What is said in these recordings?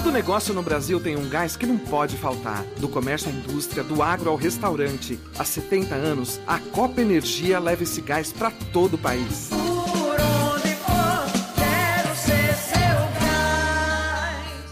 Todo negócio no Brasil tem um gás que não pode faltar. Do comércio à indústria, do agro ao restaurante. Há 70 anos, a Copa Energia leva esse gás para todo o país. Por onde for, quero ser seu gás.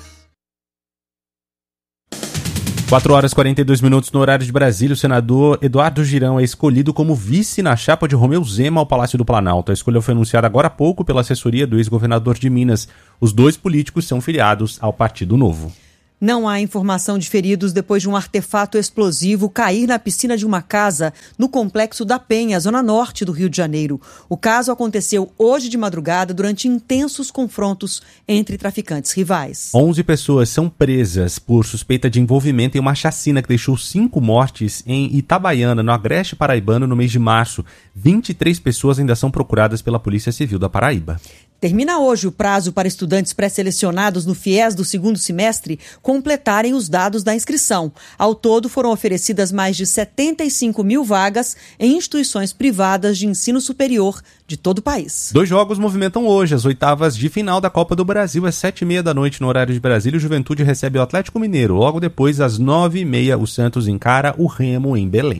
4h42 no horário de Brasília. O senador Eduardo Girão é escolhido como vice na chapa de Romeu Zema ao Palácio do Planalto. A escolha foi anunciada agora há pouco pela assessoria do ex-governador de Minas. Os dois políticos são filiados ao Partido Novo. Não há informação de feridos depois de um artefato explosivo cair na piscina de uma casa no Complexo da Penha, zona norte do Rio de Janeiro. O caso aconteceu hoje de madrugada durante intensos confrontos entre traficantes rivais. 11 pessoas são presas por suspeita de envolvimento em uma chacina que deixou 5 mortes em Itabaiana, no Agreste Paraibano, no mês de março. 23 pessoas ainda são procuradas pela Polícia Civil da Paraíba. Termina hoje o prazo para estudantes pré-selecionados no FIES do segundo semestre completarem os dados da inscrição. Ao todo, foram oferecidas mais de 75 mil vagas em instituições privadas de ensino superior de todo o país. 2 jogos movimentam hoje. As oitavas de final da Copa do Brasil, às 7h30 da noite, no horário de Brasília. O Juventude recebe o Atlético Mineiro. Logo depois, às 9h30, o Santos encara o Remo em Belém.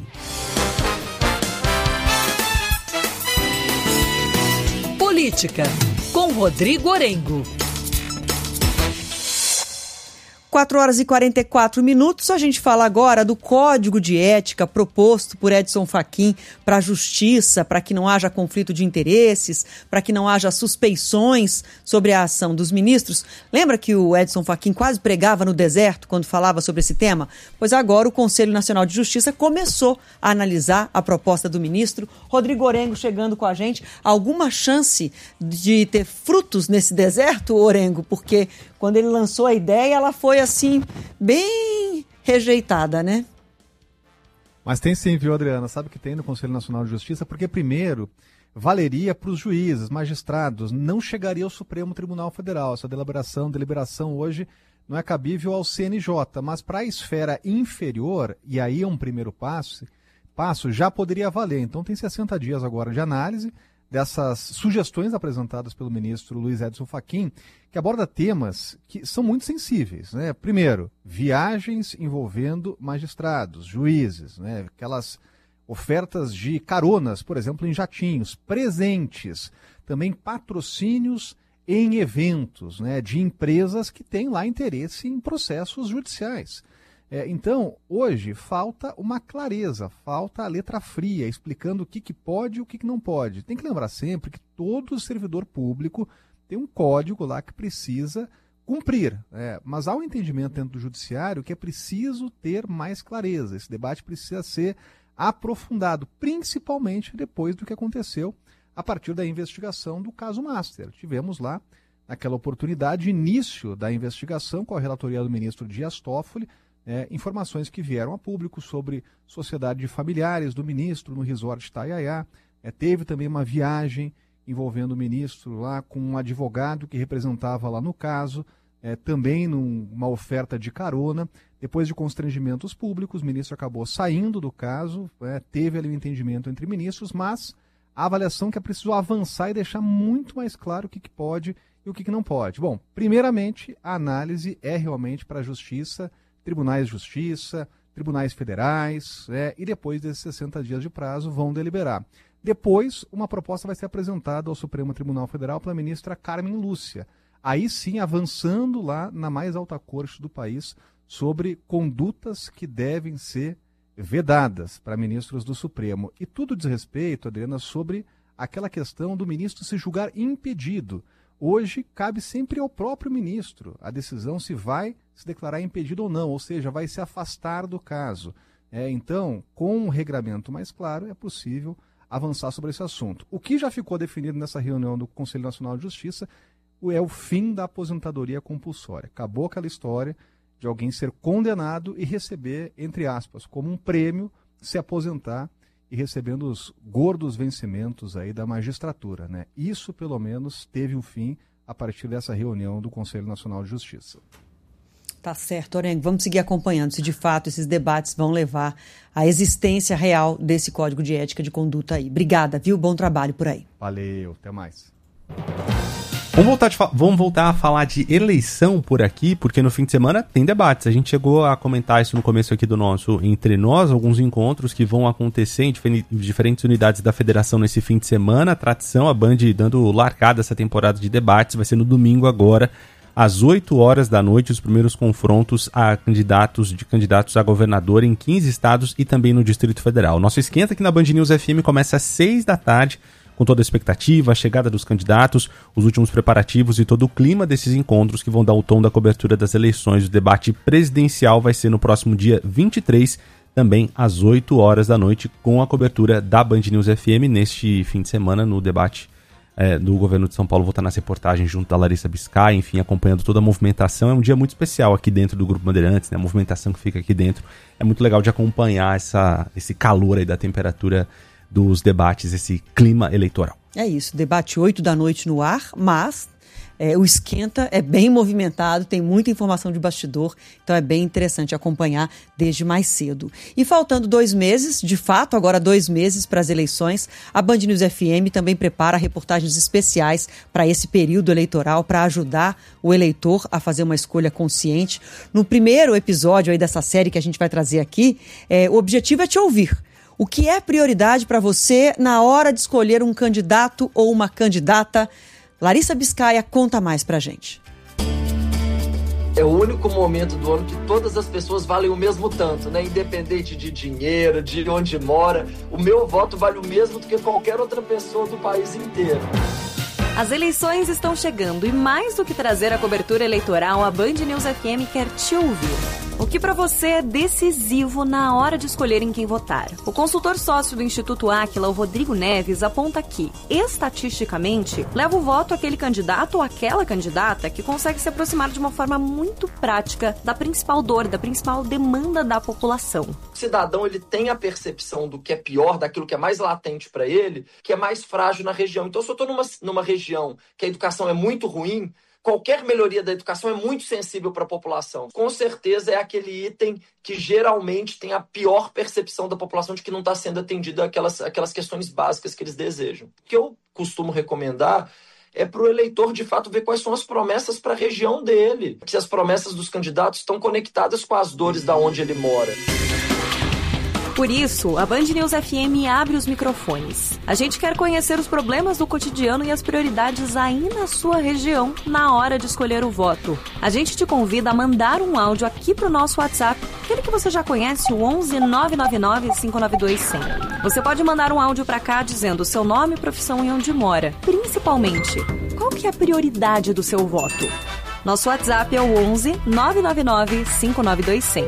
Política, com Rodrigo Orengo. 4h44. A gente fala agora do Código de Ética proposto por Edson Fachin para a Justiça, para que não haja conflito de interesses, para que não haja suspeições sobre a ação dos ministros. Lembra que o Edson Fachin quase pregava no deserto quando falava sobre esse tema? Pois agora o Conselho Nacional de Justiça começou a analisar a proposta do ministro. Rodrigo Orengo chegando com a gente. Alguma chance de ter frutos nesse deserto, Orengo? Porque quando ele lançou a ideia, ela foi assim, bem rejeitada, né? Mas tem sim, viu, Adriana? Sabe que tem no Conselho Nacional de Justiça? Porque, primeiro, valeria para os juízes, magistrados, não chegaria ao Supremo Tribunal Federal. Essa deliberação hoje não é cabível ao CNJ, mas para a esfera inferior, e aí é um primeiro passo, já poderia valer. Então tem 60 dias agora de análise dessas sugestões apresentadas pelo ministro Luiz Edson Fachin, que aborda temas que são muito sensíveis, né? Primeiro, viagens envolvendo magistrados, juízes, né? Aquelas ofertas de caronas, por exemplo, em jatinhos, presentes, também patrocínios em eventos, né? De empresas que têm lá interesse em processos judiciais. Então, hoje, falta uma clareza, falta a letra fria, explicando o que pode e o que não pode. Tem que lembrar sempre que todo servidor público tem um código lá que precisa cumprir, mas há um entendimento dentro do judiciário que é preciso ter mais clareza. Esse debate precisa ser aprofundado, principalmente depois do que aconteceu a partir da investigação do caso Master. Tivemos lá, naquela oportunidade, início da investigação com a relatoria do ministro Dias Toffoli, informações que vieram a público sobre sociedade de familiares do ministro no resort Itaiaiá. Teve também uma viagem envolvendo o ministro lá com um advogado que representava lá no caso, também numa oferta de carona. Depois de constrangimentos públicos, o ministro acabou saindo do caso, teve ali um entendimento entre ministros, mas a avaliação que é preciso avançar e deixar muito mais claro o que pode e o que não pode. Bom, primeiramente, a análise é realmente para a Justiça, tribunais de justiça, tribunais federais, e depois desses 60 dias de prazo vão deliberar. Depois, uma proposta vai ser apresentada ao Supremo Tribunal Federal pela ministra Carmen Lúcia. Aí sim, avançando lá na mais alta corte do país sobre condutas que devem ser vedadas para ministros do Supremo. E tudo diz respeito, Adriana, sobre aquela questão do ministro se julgar impedido. Hoje, cabe sempre ao próprio ministro a decisão se vai se declarar impedido ou não, ou seja, vai se afastar do caso. Então, com um regramento mais claro, é possível avançar sobre esse assunto. O que já ficou definido nessa reunião do Conselho Nacional de Justiça é o fim da aposentadoria compulsória. Acabou aquela história de alguém ser condenado e receber, entre aspas, como um prêmio, se aposentar e recebendo os gordos vencimentos aí da magistratura, né? Isso, pelo menos, teve um fim a partir dessa reunião do Conselho Nacional de Justiça. Tá certo, Orengo. Vamos seguir acompanhando se de fato esses debates vão levar à existência real desse Código de Ética de Conduta aí. Obrigada, viu? Bom trabalho por aí. Valeu, até mais. Vamos voltar a falar de eleição por aqui, porque no fim de semana tem debates. A gente chegou a comentar isso no começo aqui do nosso Entre Nós, alguns encontros que vão acontecer em diferentes unidades da federação nesse fim de semana. A tradição, a Band dando largada essa temporada de debates, vai ser no domingo agora, às 8 horas da noite, os primeiros confrontos a candidatos a governador em 15 estados e também no Distrito Federal. Nosso esquenta aqui na Band News FM começa às 6 da tarde, com toda a expectativa, a chegada dos candidatos, os últimos preparativos e todo o clima desses encontros que vão dar o tom da cobertura das eleições. O debate presidencial vai ser no próximo dia 23, também às 8 horas da noite, com a cobertura da Band News FM neste fim de semana, no debate do governo de São Paulo. Vou estar nas reportagens junto da Larissa Biscay, enfim, acompanhando toda a movimentação. É um dia muito especial aqui dentro do Grupo Bandeirantes, né? A movimentação que fica aqui dentro. É muito legal de acompanhar esse calor aí da temperatura dos debates, esse clima eleitoral. É isso, debate 8 da noite no ar, mas o esquenta é bem movimentado, tem muita informação de bastidor, então é bem interessante acompanhar desde mais cedo. E faltando 2 meses, de fato, agora 2 meses para as eleições, a Band News FM também prepara reportagens especiais para esse período eleitoral, para ajudar o eleitor a fazer uma escolha consciente. No primeiro episódio aí dessa série que a gente vai trazer aqui, o objetivo é te ouvir. O que é prioridade para você na hora de escolher um candidato ou uma candidata? Larissa Biscay conta mais pra gente. É o único momento do ano que todas as pessoas valem o mesmo tanto, né? Independente de dinheiro, de onde mora. O meu voto vale o mesmo do que qualquer outra pessoa do país inteiro. As eleições estão chegando e mais do que trazer a cobertura eleitoral, a Band News FM quer te ouvir. O que para você é decisivo na hora de escolher em quem votar? O consultor sócio do Instituto Áquila, o Rodrigo Neves, aponta que, estatisticamente, leva o voto aquele candidato ou aquela candidata que consegue se aproximar de uma forma muito prática da principal dor, da principal demanda da população. O cidadão, ele tem a percepção do que é pior, daquilo que é mais latente para ele, que é mais frágil na região. Então, se eu estou numa região que a educação é muito ruim, qualquer melhoria da educação é muito sensível para a população. Com certeza é aquele item que geralmente tem a pior percepção da população de que não está sendo atendido aquelas questões básicas que eles desejam. O que eu costumo recomendar é para o eleitor, de fato, ver quais são as promessas para a região dele. Se as promessas dos candidatos estão conectadas com as dores da onde ele mora. Por isso, a Band News FM abre os microfones. A gente quer conhecer os problemas do cotidiano e as prioridades aí na sua região na hora de escolher o voto. A gente te convida a mandar um áudio aqui pro nosso WhatsApp, aquele que você já conhece, o 11 999 592 100. Você pode mandar um áudio para cá dizendo seu nome, profissão e onde mora. Principalmente, qual que é a prioridade do seu voto? Nosso WhatsApp é o 11 999 592 100.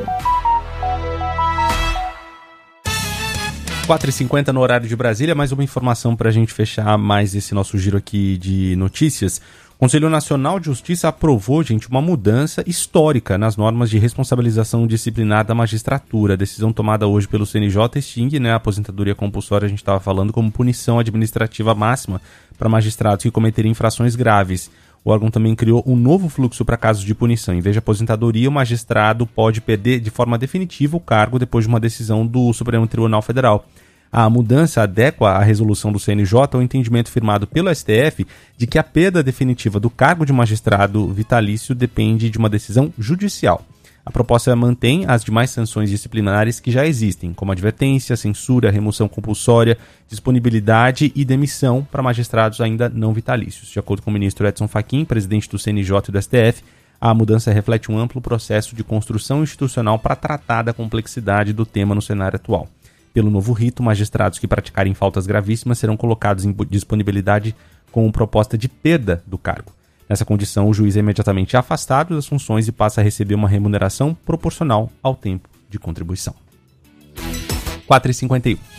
4h50 no horário de Brasília, mais uma informação para a gente fechar mais esse nosso giro aqui de notícias. O Conselho Nacional de Justiça aprovou, gente, uma mudança histórica nas normas de responsabilização disciplinar da magistratura. A decisão tomada hoje pelo CNJ extingue, né, a aposentadoria compulsória, a gente estava falando, como punição administrativa máxima para magistrados que cometerem infrações graves. O órgão também criou um novo fluxo para casos de punição. Em vez de aposentadoria, o magistrado pode perder de forma definitiva o cargo depois de uma decisão do Supremo Tribunal Federal. A mudança adequa à resolução do CNJ ao entendimento firmado pelo STF de que a perda definitiva do cargo de magistrado vitalício depende de uma decisão judicial. A proposta mantém as demais sanções disciplinares que já existem, como advertência, censura, remoção compulsória, disponibilidade e demissão para magistrados ainda não vitalícios. De acordo com o ministro Edson Fachin, presidente do CNJ e do STF, a mudança reflete um amplo processo de construção institucional para tratar da complexidade do tema no cenário atual. Pelo novo rito, magistrados que praticarem faltas gravíssimas serão colocados em disponibilidade com proposta de perda do cargo. Nessa condição, o juiz é imediatamente afastado das funções e passa a receber uma remuneração proporcional ao tempo de contribuição. 4h51.